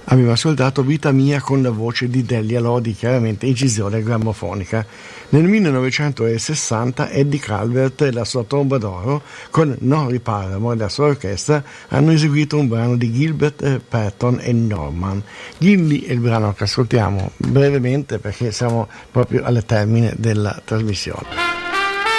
Abbiamo ascoltato Vita mia con la voce di Delia Lodi, chiaramente incisione grammofonica. Nel 1960 Eddie Calvert e la sua Tromba d'Oro con Nori Paramo e la sua orchestra hanno eseguito un brano di Gilbert Patton e Norman. Gilly è il brano che ascoltiamo brevemente perché siamo proprio al termine della trasmissione.